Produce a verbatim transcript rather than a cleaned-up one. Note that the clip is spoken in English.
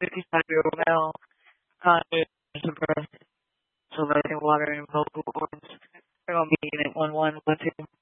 fifty-five-year-old male, conscious of birth, so rising water and vocal organs. They're going to be unit one one one two.